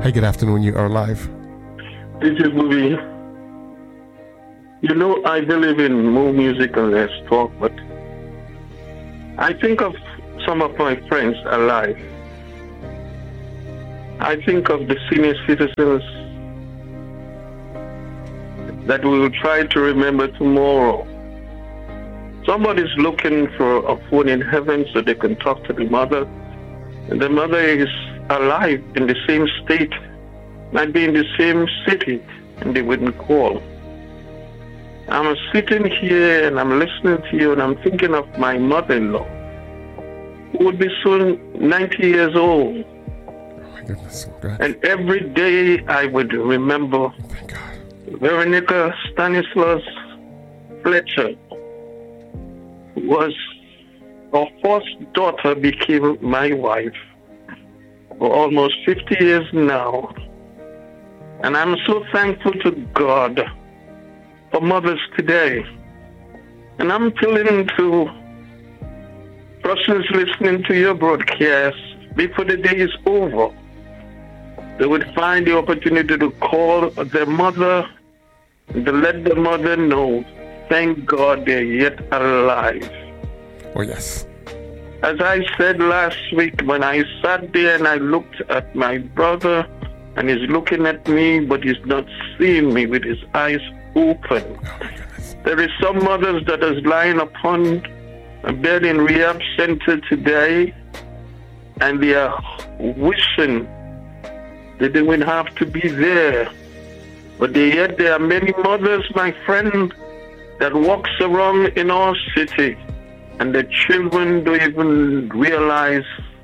Hi, good afternoon. You are live. This is movie. You know, I believe in more music and less talk, but I think of some of my friends alive. I think of the senior citizens that we will try to remember tomorrow. Somebody's looking for a phone in heaven so they can talk to the mother. And the mother is alive in the same state, might be in the same city, and they wouldn't call. I'm sitting here and I'm listening to you and I'm thinking of my mother-in-law, who would be soon 90 years old. Oh my goodness. God. And every day I would remember Thank God. Veronica Stanislaus Fletcher, who was our first daughter, became my wife for almost 50 years now. And I'm so thankful to God for mothers today. And I'm appealing to persons listening to your broadcast before the day is over. They would find the opportunity to call their mother and to let the mother know, thank God they're yet alive. Oh, yes. As I said last week, when I sat there and I looked at my brother, and he's looking at me, but he's not seeing me with his eyes open. Oh my goodness. There is some mothers that is lying upon a bed in rehab center today, and they are wishing that they would have to be there. But yet there are many mothers, my friend, that walks around in our city, and the children don't even realize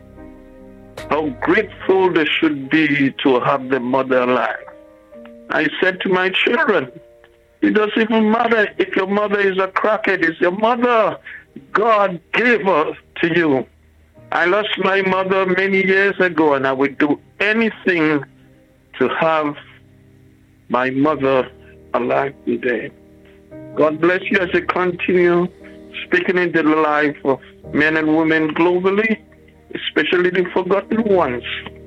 how grateful they should be to have their mother alive. I said to my children, it doesn't even matter if your mother is a crackhead, it's your mother. God gave her to you. I lost my mother many years ago, and I would do anything to have my mother alive today. God bless you as you continue speaking into the life of men and women globally, especially the forgotten ones.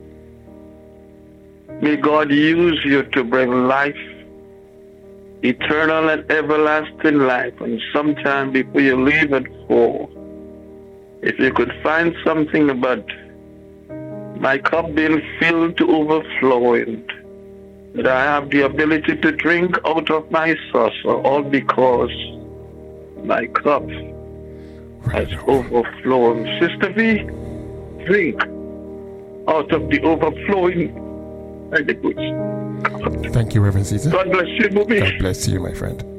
May God use you to bring life, eternal and everlasting life. And sometime before you leave at 4, if you could find something about my cup being filled to overflowing, that I have the ability to drink out of my saucer, all because my cup has overflown. Sister V, drink out of the overflowing by the goods. Thank you, Reverend Caesar. God bless you, Bobby. God bless you, my friend.